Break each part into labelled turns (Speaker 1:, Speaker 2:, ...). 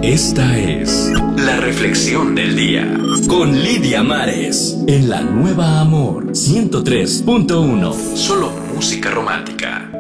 Speaker 1: Esta es la reflexión del día con Lidia Mares en la Nueva Amor 103.1. Solo música romántica.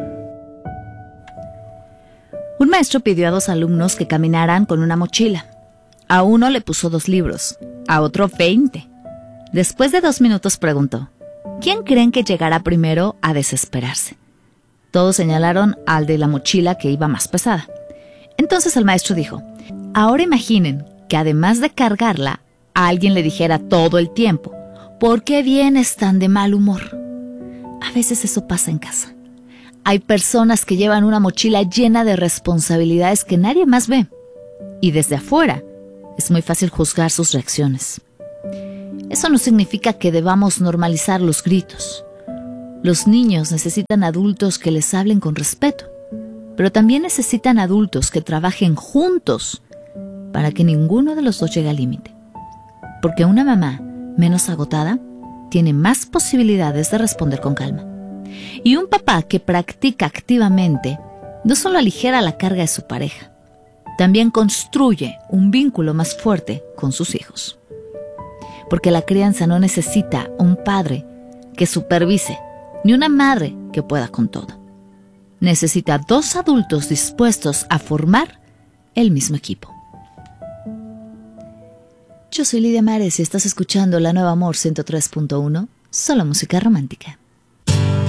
Speaker 2: Un maestro pidió a 2 alumnos que caminaran con una mochila. A uno le puso 2 libros, a otro 20. Después de 2 minutos preguntó: ¿quién creen que llegará primero a desesperarse? Todos señalaron al de la mochila que iba más pesada. Entonces el maestro dijo: ahora imaginen que además de cargarla, a alguien le dijera todo el tiempo: ¿por qué vienes tan de mal humor? A veces eso pasa en casa. Hay personas que llevan una mochila llena de responsabilidades que nadie más ve. Y desde afuera es muy fácil juzgar sus reacciones. Eso no significa que debamos normalizar los gritos. Los niños necesitan adultos que les hablen con respeto, pero también necesitan adultos que trabajen juntos para que ninguno de los dos llegue al límite. Porque una mamá menos agotada tiene más posibilidades de responder con calma. Y un papá que practica activamente no solo aligera la carga de su pareja, también construye un vínculo más fuerte con sus hijos. Porque la crianza no necesita un padre que supervise, ni una madre que pueda con todo. Necesita 2 adultos dispuestos a formar el mismo equipo. Yo soy Lidia Mares y estás escuchando La Nueva Amor 103.1, solo música romántica.